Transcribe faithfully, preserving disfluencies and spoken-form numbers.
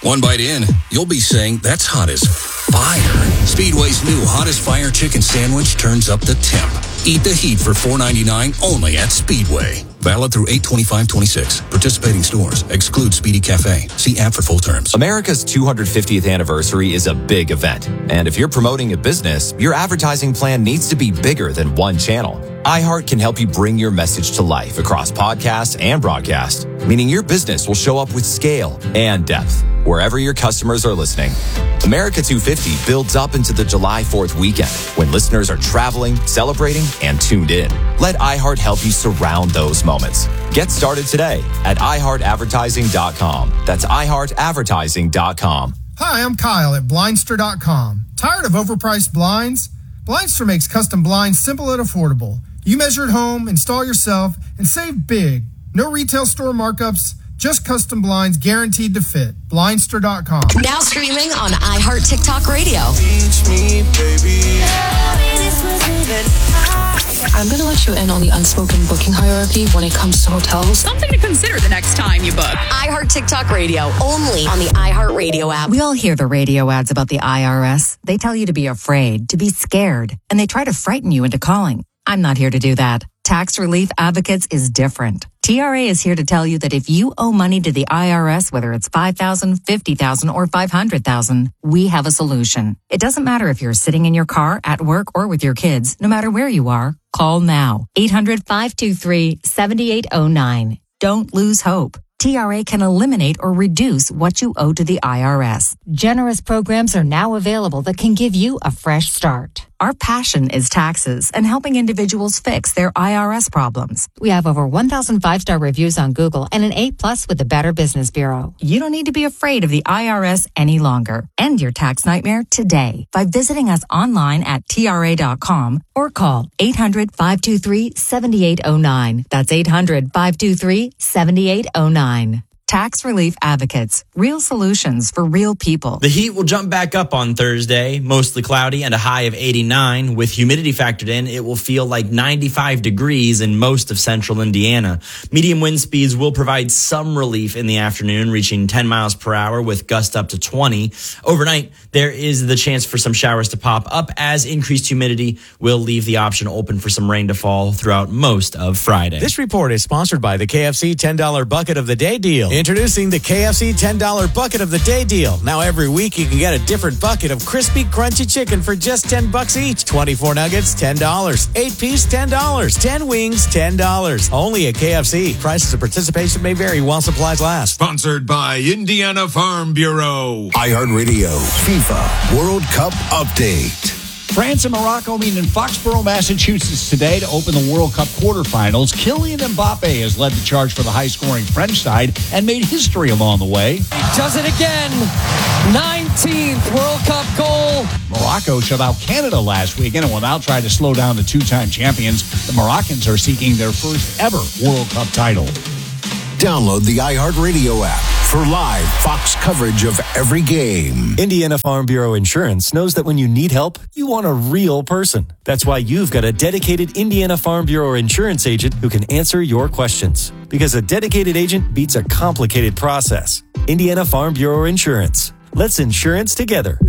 One bite in, you'll be saying, that's hot as fire. Speedway's new Hot as Fire chicken sandwich turns up the temp. Eat the heat for four ninety-nine only at Speedway. Valid through eight twenty-five twenty-six. Participating stores. Exclude Speedy Cafe. See app for full terms. America's two hundred fiftieth anniversary is a big event. And if you're promoting a business, your advertising plan needs to be bigger than one channel. iHeart can help you bring your message to life across podcasts and broadcast, meaning your business will show up with scale and depth wherever your customers are listening. America two fifty builds up into the July fourth weekend when listeners are traveling, celebrating, and tuned in. Let iHeart help you surround those moments. Get started today at i heart advertising dot com. That's i heart advertising dot com. Hi, I'm Kyle at blindster dot com. Tired of overpriced blinds? Blindster makes custom blinds simple and affordable. You measure at home, install yourself, and save big. No retail store markups, just custom blinds guaranteed to fit. blindster dot com. Now streaming on iHeart TikTok Radio. Teach me, baby. I'm going to let you in on the unspoken booking hierarchy when it comes to hotels. Something to consider the next time you book. iHeart TikTok Radio, only on the iHeart Radio app. We all hear the radio ads about the I R S. They tell you to be afraid, to be scared, and they try to frighten you into calling. I'm not here to do that. Tax Relief Advocates is different. T R A is here to tell you that if you owe money to the I R S, whether it's five thousand dollars, fifty thousand dollars, or five hundred thousand dollars, we have a solution. It doesn't matter if you're sitting in your car, at work, or with your kids. No matter where you are, call now. eight hundred, five two three, seven eight zero nine. Don't lose hope. T R A can eliminate or reduce what you owe to the I R S. Generous programs are now available that can give you a fresh start. Our passion is taxes and helping individuals fix their I R S problems. We have over one thousand five-star reviews on Google and an A plus with the Better Business Bureau. You don't need to be afraid of the I R S any longer. End your tax nightmare today by visiting us online at T R A dot com or call eight hundred, five two three, seven eight zero nine. That's eight hundred, five two three, seven eight zero nine. Tax Relief Advocates. Real solutions for real people. The heat will jump back up on Thursday, mostly cloudy and a high of eighty-nine. With humidity factored in, it will feel like ninety-five degrees in most of central Indiana. Medium wind speeds will provide some relief in the afternoon, reaching ten miles per hour with gusts up to twenty. Overnight, there is the chance for some showers to pop up as increased humidity will leave the option open for some rain to fall throughout most of Friday. This report is sponsored by the K F C ten dollar Bucket of the Day deal. Introducing the K F C ten dollar Bucket of the Day deal. Now every week you can get a different bucket of crispy, crunchy chicken for just ten bucks each. twenty-four nuggets, ten dollars. eight piece, ten dollars. ten wings, ten dollars. Only at K F C. Prices of participation may vary while supplies last. Sponsored by Indiana Farm Bureau. iHeartRadio FIFA World Cup Update. France and Morocco meet in Foxborough, Massachusetts today to open the World Cup quarterfinals. Kylian Mbappe has led the charge for the high-scoring French side and made history along the way. He does it again. nineteenth World Cup goal. Morocco shut out Canada last weekend and will now try to slow down the two-time champions. The Moroccans are seeking their first ever World Cup title. Download the iHeartRadio app for live Fox coverage of every game. Indiana Farm Bureau Insurance knows that when you need help, you want a real person. That's why you've got a dedicated Indiana Farm Bureau insurance agent who can answer your questions. Because a dedicated agent beats a complicated process. Indiana Farm Bureau Insurance. Let's insurance together.